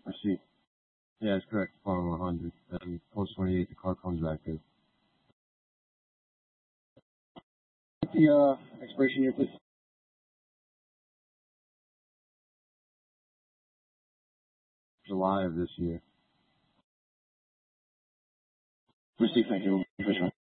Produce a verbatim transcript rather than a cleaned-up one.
I see. Yeah, that's correct. Farm one hundred. And post twenty-eight, the car comes back good. What's the uh, expiration year, please? July of this year. Received, thank you.